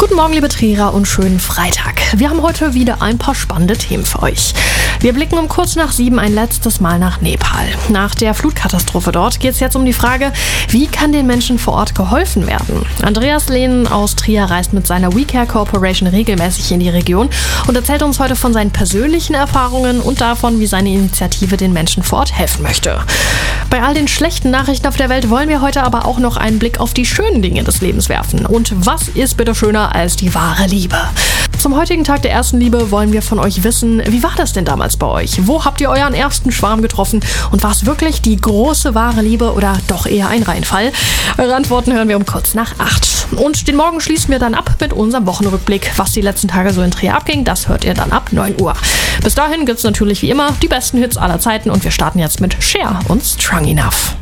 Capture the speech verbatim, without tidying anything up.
Guten Morgen, liebe Trierer, und schönen Freitag. Wir haben heute wieder ein paar spannende Themen für euch. Wir blicken um kurz nach sieben ein letztes Mal nach Nepal. Nach der Flutkatastrophe dort geht es jetzt um die Frage, wie kann den Menschen vor Ort geholfen werden? Andreas Lehnen aus Trier reist mit seiner WeCare Corporation regelmäßig in die Region und erzählt uns heute von seinen persönlichen Erfahrungen und davon, wie seine Initiative den Menschen vor Ort helfen möchte. Bei all den schlechten Nachrichten auf der Welt wollen wir heute aber auch noch einen Blick auf die schönen Dinge des Lebens werfen. Und was ist bitte schöner als die wahre Liebe? Zum heutigen Tag der ersten Liebe wollen wir von euch wissen, wie war das denn damals bei euch? Wo habt ihr euren ersten Schwarm getroffen? Und war es wirklich die große wahre Liebe oder doch eher ein Reinfall? Eure Antworten hören wir um kurz nach acht. Und den Morgen schließen wir dann ab mit unserem Wochenrückblick. Was die letzten Tage so in Trier abging, das hört ihr dann ab neun Uhr. Bis dahin gibt's natürlich wie immer die besten Hits aller Zeiten und wir starten jetzt mit Cher und Strong Enough.